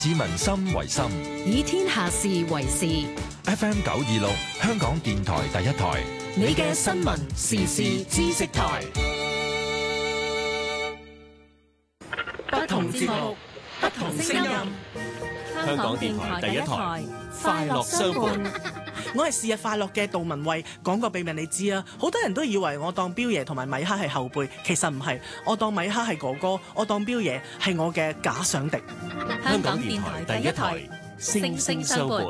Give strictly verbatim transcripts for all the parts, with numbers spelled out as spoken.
以民心為心， 以天下事為事。 F M 九二六，香港電台第一台， 你嘅新聞時事知識台。不同節目，不同聲音。香港電台第一台，快樂相伴。 我係是日快樂嘅杜文慧，講個秘密你知啊！好多人都以為我當彪爺同埋米克係後輩，其實唔係，我當米克係哥哥，我當彪爺係我嘅假想敵。 香港電台第一台，星星相伴。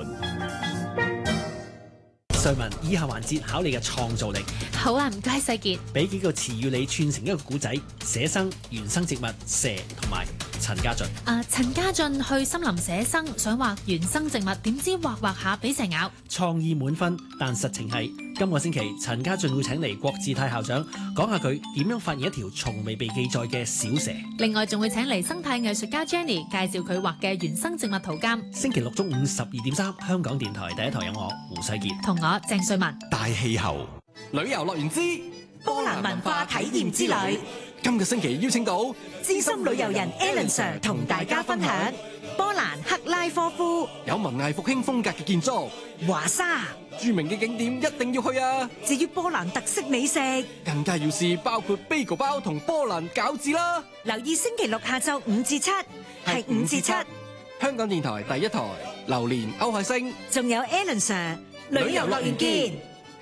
瑞文，以下環節考你嘅創造力。 好啊，唔該世傑。 俾幾個詞語你串成一個古仔：寫生、原生植物、蛇同埋陳家俊。 啊，陳家俊去森林寫生，想畫原生植物，點知畫畫下俾蛇咬。 創意滿分，但實情係今個星期陳家俊會請嚟郭志泰校長講下佢點樣發現一條從未被記載嘅小蛇。 另外仲會請嚟生態藝術家 Jenny 介紹佢畫嘅原生植物圖鑑。 星期六中午十二點三，香港電台第一台有我胡世傑同我鄭瑞文。 大氣候旅遊樂園之波蘭文化體驗之旅。 今個星期邀請到資深旅遊人 Alan Sir 同大家分享波蘭克拉科夫， 有文藝復興風格嘅建築， 華沙著名嘅景點一定要去啊！ 至於波蘭特色美食， 更加要試包括 bagel 包同波蘭餃子啦！ 留意星期六下晝五至七，係五至七， 香港電台第一台，榴蓮歐海星， 仲有 Alan Sir 旅遊樂園見。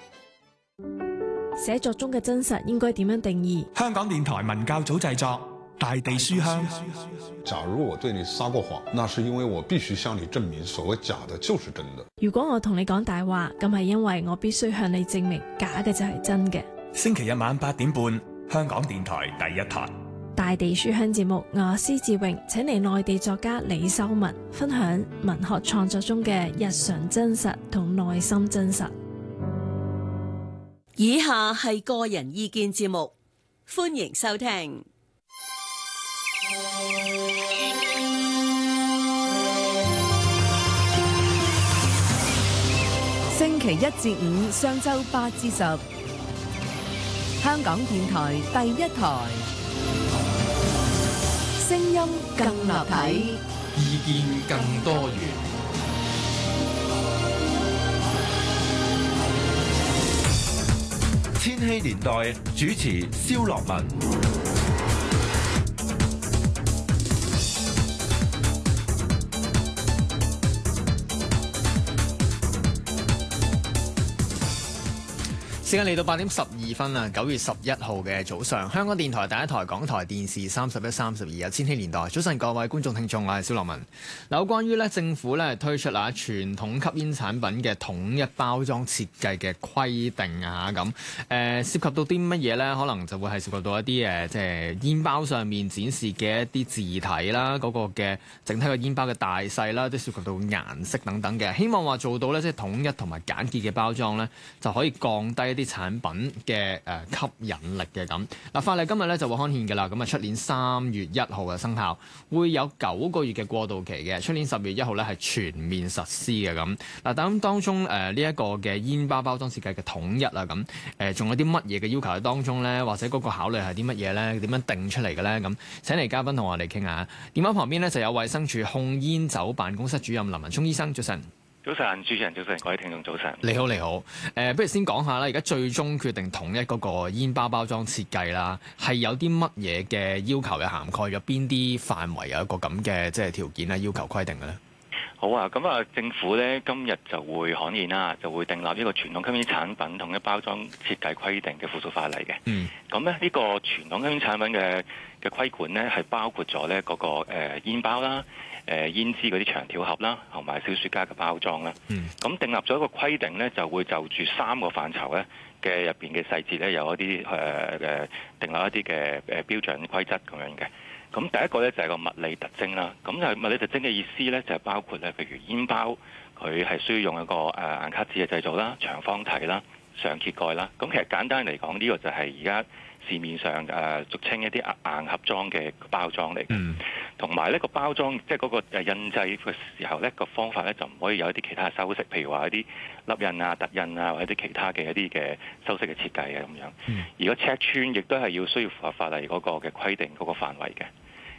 寫作中嘅真實應該點樣定義？ 香港電台文教組製作《大地書香》。 假如我對你撒過謊，那是因為我必須向你證明所謂假的就是真的。 如果我同你講大話，咁係因為我必須向你證明假嘅就係真嘅。 星期日晚八點半，香港電台第一台《 大地書香》節目，我施志榮請嚟內地作家李修文分享文學創作中嘅日常真實同內心真實。 以下係個人意見節目，歡迎收聽。 星期一至五上晝八至十，香港電台第一台，聲音更立體， 意見更多元。千禧年代主持蕭樂文。 時間嚟到八點十二分啊！九月十一號嘅早上，香港電台第一台、港台電視三十一、三十二有千禧年代。早晨各位觀眾聽眾，我係蕭樂文。嗱，有關於咧政府咧推出啦傳統吸煙產品嘅統一包裝設計嘅規定啊，咁誒、呃、涉及到啲乜嘢咧？可能就會係涉及到一啲誒即係煙包上面展示嘅一啲字體啦，嗰、那個嘅整體嘅煙包嘅大細啦，都涉及到顏色等等嘅。希望話做到咧即係統一同埋簡潔嘅包裝咧，就可以降低啲產品嘅誒吸引力嘅咁。嗱，法例今日咧就會刊憲嘅啦，咁啊出年三月一號嘅生效，會有九個月嘅過渡期嘅，出年十月一號咧係全面實施嘅咁。嗱，咁當中誒呢一個嘅煙包包裝設計嘅統一啊，咁誒仲有啲乜嘢嘅要求喺當中咧，或者嗰個考慮係啲乜嘢咧？點樣定出嚟嘅咧？咁請嚟嘉賓同我哋傾下。電話旁邊咧就有衛生署控煙酒辦公室主任林文聰醫生，早晨。 早晨，主持人早晨，各位聽眾早晨。 你好，你好。誒、呃，不如先講下啦。而家最終決定統一嗰個煙包包裝設計啦，係有啲乜嘢嘅要求，又涵蓋咗邊啲範圍，有一個咁嘅即係條件啊，要求規定嘅咧？ 好啊，咁啊，政府咧今日就會刊憲啦，就會訂立一個傳統吸煙產品統一包裝設計規定嘅附屬法例嘅。嗯。咁咧呢個傳統吸煙產品嘅嘅規管咧，係包括咗咧嗰個誒、呃、煙包啦。誒煙支嗰啲長條盒啦，同埋小雪茄嘅包裝啦。咁、嗯、訂立咗一個規定咧，就會就住三個範疇咧嘅入邊嘅細節咧，有一啲誒誒訂立一啲嘅誒標準規則咁樣嘅。咁第一個咧就係個物理特徵啦。咁就物理特徵嘅意思咧，就係包括咧，譬如煙包佢係需要用一個誒硬卡紙嘅製造啦、長方體啦、上揭蓋啦。咁其實簡單嚟講，呢、這個就係而家市面上誒、呃、俗稱一啲硬盒裝嘅包裝嚟嘅，同埋呢個包裝即係嗰個印製嘅時候呢個方法呢，就唔可以有一啲其他修飾，譬如話一啲粒印啊、凸印啊，或者啲其他嘅一啲嘅修飾嘅設計啊咁樣。嗯、而個尺寸亦都係要需要符合法例嗰個嘅規定嗰個範圍嘅。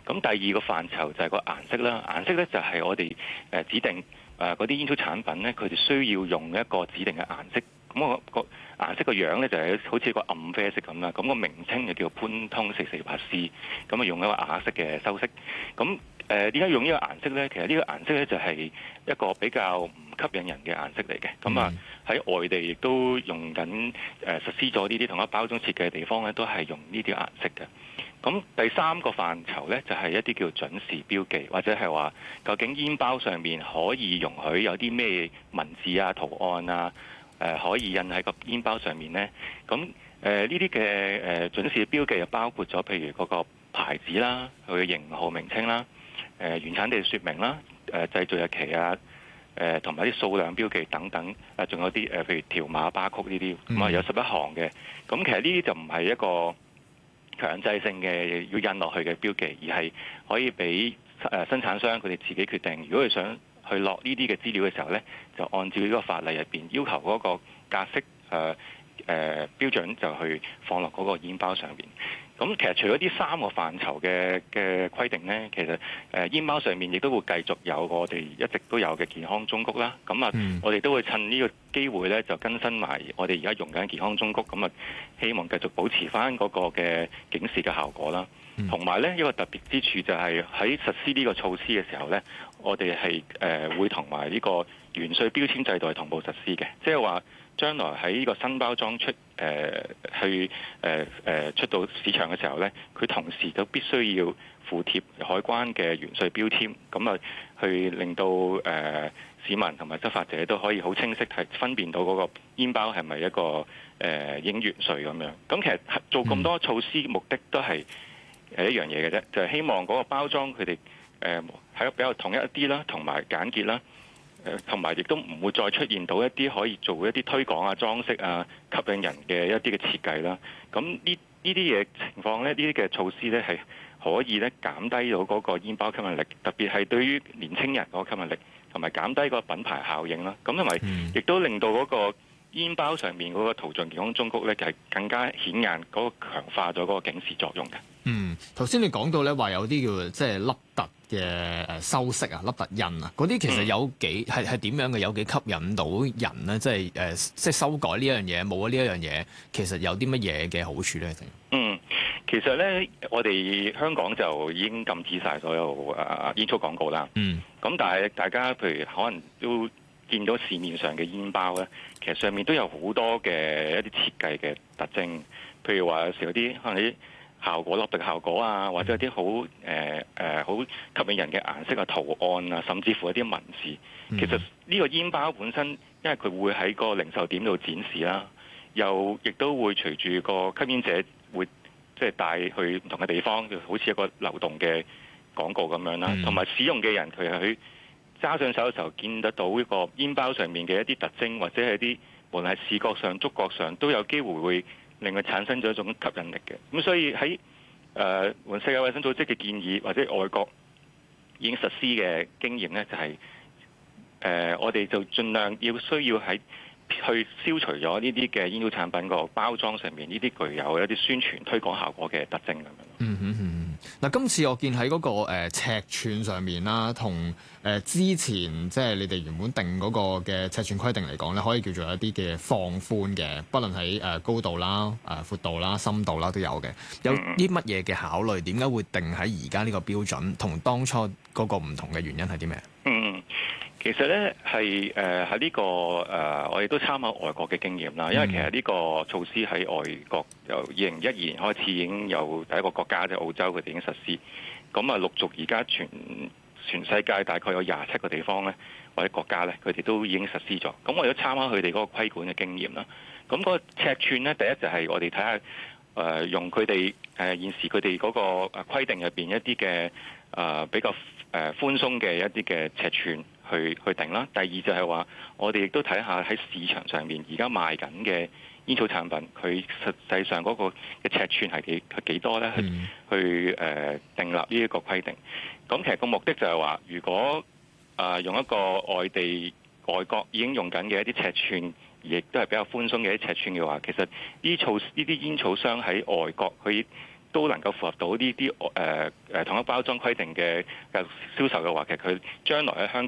咁第二個範疇就係個顏色啦，顏色咧就係我哋誒指定誒嗰啲煙草產品咧，佢哋需要用一個指定嘅顏色。咁我個顏色個樣咧就係好似個暗啡色咁啦。咁個名稱就叫潘通四四八 C。咁啊用一個啞色嘅修飾。咁誒點解用呢個顏色咧？其實呢個顏色咧就係一個比較唔吸引人嘅顏色嚟嘅。咁啊喺外地亦都用緊誒、呃、實施咗呢啲同一包裝設計嘅地方咧，都係用呢啲顏色嘅。咁第三個範疇咧，就係、是、一啲叫準時標記，或者係話究竟煙包上面可以容許有啲咩文字啊、圖案啊，誒、呃、可以印喺個煙包上面咧。咁誒呢啲嘅誒準時標記就包括咗，譬如嗰個牌子啦、佢嘅型號名稱啦、誒、呃、原產地説明啦、誒、呃、製造日期啊、誒同埋啲數量標記等等。啊，仲有啲誒、呃、譬如條碼、巴曲呢啲，咁啊有十一行嘅。咁其實呢啲就唔係一個強制性嘅要印落去嘅標記，而係可以俾誒生產商佢哋自己決定。如果佢想去落呢啲嘅資料嘅時候呢，就按照呢個法例入邊要求嗰個格式誒誒、呃呃、標準，就去放落嗰個煙包上邊。咁其實除咗呢三個範疇嘅嘅規定呢，其實誒煙包上面亦都會繼續有我哋一直都有嘅健康忠告啦。咁啊，嗯、我哋都會趁呢個機會呢，就更新埋我哋而家用緊健康忠告。咁啊，希望繼續保持翻嗰個嘅警示嘅效果啦。同埋、嗯、呢一個特別之處就係喺實施呢個措施嘅時候呢，我哋係誒會同埋呢個原稅標籤制度係同步實施嘅，即係話將來喺呢個新包裝出誒、呃、去誒誒、呃呃、出到市場嘅時候呢，佢同時都必須要附貼海關嘅原稅標籤，咁啊去令到誒、呃、市民同埋執法者都可以好清晰係分辨到嗰個煙包係咪一個誒、呃、應原稅咁樣。咁其實做咁多措施目的都係誒一樣嘢嘅啫，就係、是、希望嗰個包裝佢哋誒係比較統一一啲啦，同埋簡潔啦。誒同埋亦都唔會再出現到一啲可以做一啲推廣啊、裝飾啊、吸引人嘅一啲嘅設計啦。咁呢呢啲嘢情況咧，呢啲嘅措施咧係可以咧減低到嗰個煙包吸引力，特別係對於年青人嗰個吸引力，同埋減低個品牌效應啦。咁同埋亦都令到嗰個煙包上面嗰個圖像健康忠告咧，係更加顯眼，嗰個強化咗嗰個警示作用嘅。 嗯，頭先你講到咧話有啲叫即係凹凸嘅誒修飾啊、凹凸印啊，嗰啲其實有幾係係點樣嘅？有幾吸引到人咧？即係誒、呃，即係修改呢樣嘢，冇咗呢一樣嘢，其實有啲乜嘢嘅好處咧？ 嗯，其實咧，我哋香港就已經禁止晒所有誒煙草廣告啦。嗯，咁但係大家譬如可能都見到市面上嘅煙包咧，其實上面都有好多嘅一啲設計嘅特徵，譬如話有時有啲可能啲效果、凹凸效果啊，或者有啲好誒誒好吸引人嘅顏色啊、圖案啊，甚至乎一啲文字。其實呢個煙包本身，因為佢會喺個零售點度展示啦，又亦都會隨住個吸煙者會即係帶去唔同嘅地方，就好似一個流動嘅廣告咁樣啦。同埋、嗯、使用嘅人佢係去揸上手嘅時候，見得到呢個煙包上面嘅一啲特徵，或者係啲無論係視覺上、觸覺上，都有機會會令佢產生咗一種吸引力嘅。咁所以喺誒世界衛生組織嘅建議，或者外國已經實施嘅經驗呢，就係、是、誒、呃、我哋就盡量要需要喺去消除咗呢啲嘅煙草產品個包裝上面呢啲具有一啲宣傳推廣效果嘅特徵咁樣。 嗯哼哼。嗱，今次我見喺嗰個誒尺寸上面啦，同誒之前即係你哋原本定嗰個嘅尺寸規定嚟講咧，可以叫做一啲嘅放寬嘅，不論喺誒高度啦、誒闊度啦、深度啦都有嘅。有啲乜嘢嘅考慮？點解會定喺而家呢個標準？同當初嗰個唔同嘅原因係啲咩？嗯。 其實咧係誒喺呢個誒、呃，我哋都參考外國嘅經驗啦。因為其實呢個措施喺外國由二零一二年開始已經有第一個國家即係澳洲，佢哋已經實施。咁啊，陸續而家全全世界大概有廿七個地方咧，或者國家咧，佢哋都已經實施咗。咁我哋都參考佢哋嗰個規管嘅經驗啦。咁嗰個尺寸咧，第一就係我哋睇下誒用佢哋誒現時佢哋嗰個誒規定入邊一啲嘅誒比較誒寬鬆嘅一啲嘅尺寸。去去定啦。第二就係話，我哋亦都睇下喺市場上面而家賣緊嘅煙草產品，佢實際上嗰個嘅尺寸係幾係幾多咧？去去誒訂立呢一個規定。咁其實個目的就係話，如果啊、呃、用一個外地外國已經用緊嘅一啲尺寸，亦都係比較寬鬆嘅一啲尺寸嘅話，其實呢草呢啲煙草商喺外國佢都能夠符合到呢啲誒誒統一包裝規定嘅嘅銷售嘅話，其實佢將來喺香港